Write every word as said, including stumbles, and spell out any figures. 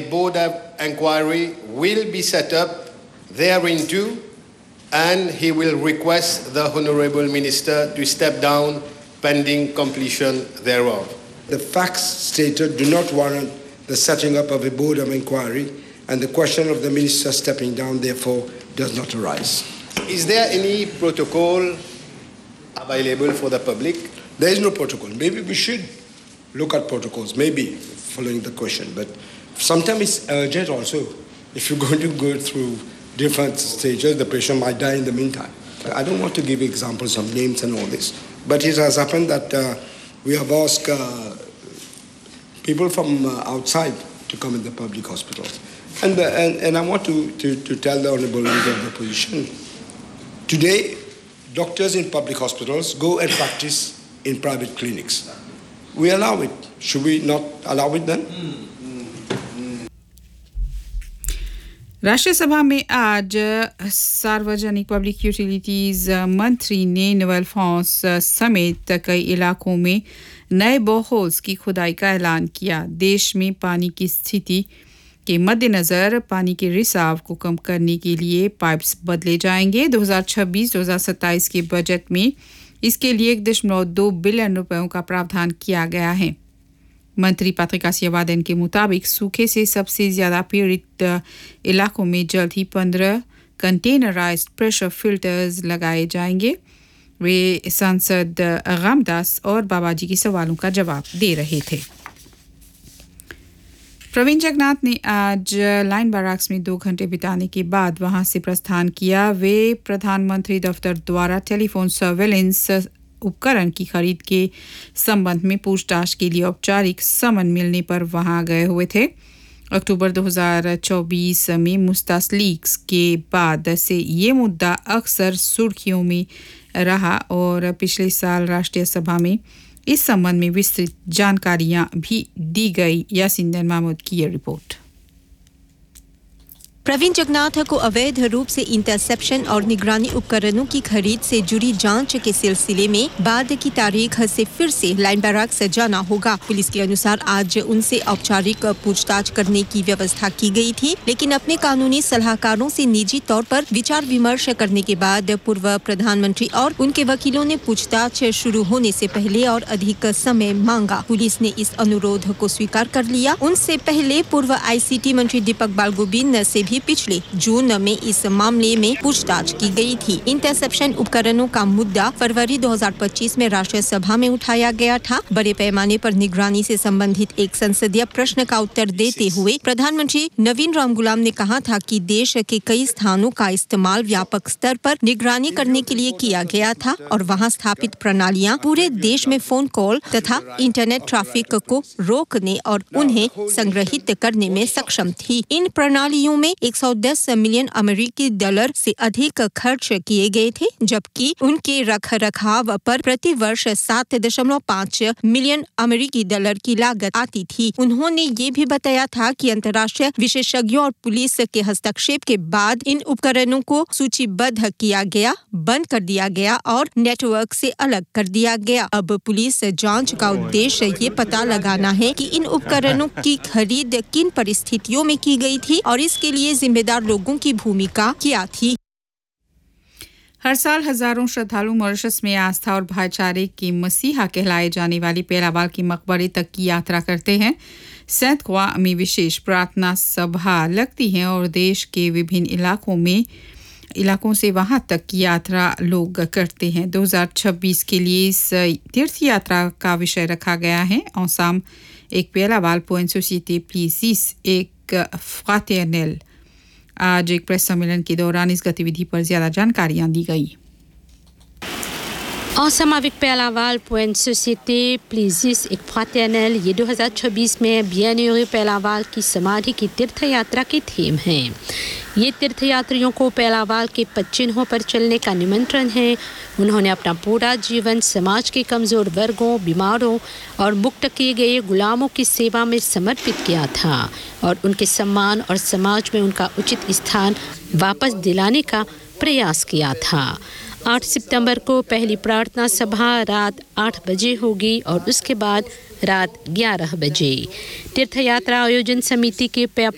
board of inquiry will be set up thereinto, and he will request the Honourable Minister to step down pending completion thereof. The facts stated do not warrant the setting up of a board of inquiry, and the question of the Minister stepping down, therefore, does not arise. Is there any protocol available for the public? There is no protocol. Maybe we should look at protocols, maybe, following the question. But sometimes it's urgent also. If you're going to go through different stages, the patient might die in the meantime. I don't want to give examples of names and all this. But it has happened that uh, we have asked uh, people from uh, outside to come in the public hospitals. And, uh, and, and I want to, to, to tell the Honourable Leader of the Opposition, today, doctors in public hospitals go and practice in private clinics. We allow it. Should we not allow it then? राष्ट्रीय सभा में आज सार्वजनिक public utilities मंत्री ने novel France समेत कई इलाकों में नए बोरहोल्स की खुदाई का ऐलान किया। देश में पानी की स्थिति के मद्देनजर पानी के रिसाव को कम करने के लिए पाइप्स बदले जाएंगे। दो हज़ार छब्बीस दो हज़ार सत्ताईस के बजट में इसके लिए एक दशमलव दो बिलियन रुपयों का प्रावधान किया गया है। मंत्री पत्रिका सियावादन के मुताबिक सूखे से सबसे ज्यादा पीड़ित इलाकों में जल्द ही पंद्रह कंटेनराइज्ड प्रेशर फिल्टर्स लगाए जाएंगे। वे सांसद रामदास और बाबाजी के सवालों का जवाब दे रहे थे। प्रवीण जगन्नाथ ने आज लाइन बैरक्स में दो घंटे बिताने के बाद वहां से प्रस्थान किया। वे प्रधानमंत्री दफ्तर द्वारा टेलीफोन सर्वेलेंस उपकरण की खरीद के संबंध में पूछताछ के लिए औपचारिक समन मिलने पर वहां गए हुए थे। अक्टूबर दो हज़ार चौबीस में मुस्तास लीक्स के बाद से ये मुद्दा अक्सर सुर्खियों में रहा और पिछले साल राष्ट्रीय सभा में इस संबंध में विस्तृत जानकारियां भी दी गई। यासीन महमूद की ये रिपोर्ट। प्रवीण जगन्नाथ को अवैध रूप से इंटरसेप्शन और निगरानी उपकरणों की खरीद से जुड़ी जांच के सिलसिले में बाद की तारीख से फिर से लाइन बैरक्स जाना होगा। पुलिस के अनुसार आज उनसे औपचारिक पूछताछ करने की व्यवस्था की गई थी, लेकिन अपने कानूनी सलाहकारों से निजी तौर पर विचार विमर्श करने के बाद पूर्व प्रधानमंत्री और उनके वकीलों ने पूछताछ शुरू होने से पहले और अधिक समय मांगा। पुलिस ने इस अनुरोध को स्वीकार कर लिया। उनसे पहले पूर्व आईसीटी मंत्री दीपक बालगोबिन से भी पिछले जून में इस मामले में पूछताछ की गई थी। इंटरसेप्शन उपकरणों का मुद्दा फरवरी दो हज़ार पच्चीस में राष्ट्रीय सभा में उठाया गया था। बड़े पैमाने पर निगरानी से संबंधित एक संसदीय प्रश्न का उत्तर देते हुए प्रधानमंत्री नवीन रामगुलाम ने कहा था कि देश के कई स्थानों का इस्तेमाल व्यापक स्तर पर निगरानी करने के लिए किया गया था और वहां स्थापित प्रणालियां पूरे देश में फोन कॉल तथा इंटरनेट ट्रैफिक को रोकने और उन्हें संग्रहित करने में सक्षम थी। इन प्रणालियों में एक सौ दस मिलियन अमेरिकी डॉलर से अधिक खर्च किए गए थे, जबकि उनके रखरखाव पर प्रति वर्ष सात दशमलव पाँच मिलियन अमेरिकी डॉलर की लागत आती थी। उन्होंने ये भी बताया था कि अंतर्राष्ट्रीय विशेषज्ञों और पुलिस के हस्तक्षेप के बाद इन उपकरणों को सूचीबद्ध किया गया, बंद कर दिया गया और नेटवर्क से अलग कर दिया गया। अब पुलिस जांच का उद्देश्य ये पता लगाना है कि इन उपकरणों की खरीद किन परिस्थितियों में की गई थी और इसके लिए जिम्मेदार लोगों की भूमिका क्या थी। हर साल हजारों श्रद्धालु मॉरिशस में आस्था और भाईचारे के मसीहा कहलाए जाने वाली पेलावाल के मकबरे तक की यात्रा करते हैं। सेंट क्वा में विशेष प्रार्थना सभा लगती है और देश के विभिन्न इलाकों में इलाकों से वहां तक की यात्रा लोग करते हैं। दो हज़ार छब्बीस के लिए इस तीर्थ यात्रा का विषय रखा गया है ensemble एक पेलावाल pour une société plus एक फ्राटर्नेल। आज एक प्रेस सम्मेलन के दौरान इस गतिविधि पर ज्यादा जानकारियां दी गई। Ensemble avec Père-Laval pour une société प्लीजिस एक फ्राटर्नेल ये दो हज़ार छब्बीस में बियनरी Père-Laval की समाधि की तीर्थ यात्रा के थीम है। ये तीर्थ यात्रियों को Père-Laval के पच्चीनों पर चलने का निमंत्रण है। उन्होंने अपना पूरा जीवन समाज के कमजोर वर्गों, बीमारों और मुक्त किए गए गुलामों की सेवा में समर्पित किया था और उनके सम्मान और समाज में उनका उचित स्थान वापस दिलाने का प्रयास किया था। आठ सितंबर को पहली प्रार्थना सभा रात आठ बजे होगी और उसके बाद रात ग्यारह बजे। तीर्थ यात्रा आयोजन समिति के